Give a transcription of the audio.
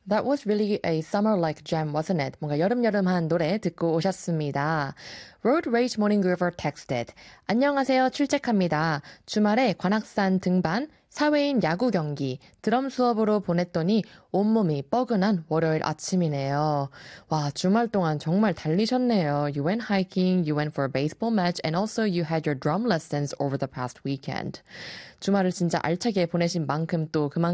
That was really a summer-like jam, wasn't it? 뭔가 여름여름한 노래 듣고 오셨습니다. Road Rage Morning Groover texted. 안녕하세요. 출첵합니다. 주말에 관악산 등반, 사회인 야구 경기, 드럼 수업으로 보냈더니 온몸이 뻐근한 월요일 아침이네요. 와, 주말 동안 정말 달리셨네요. You went hiking, you went for a baseball match, and also you had your drum lessons over the past weekend. 주말을 진짜 알차게 보내신 만큼 또 그만큼